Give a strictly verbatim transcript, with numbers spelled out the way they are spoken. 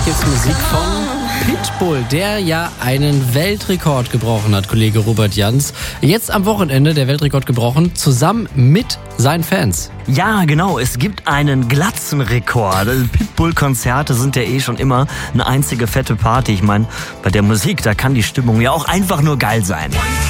gibt's Musik von Pitbull, der ja einen Weltrekord gebrochen hat, Kollege Robert Jans. Jetzt am Wochenende der Weltrekord gebrochen, zusammen mit seinen Fans. Ja, genau, es gibt einen Glatzenrekord. Pitbull-Konzerte sind ja eh schon immer eine einzige fette Party. Ich meine, bei der Musik, da kann die Stimmung ja auch einfach nur geil sein.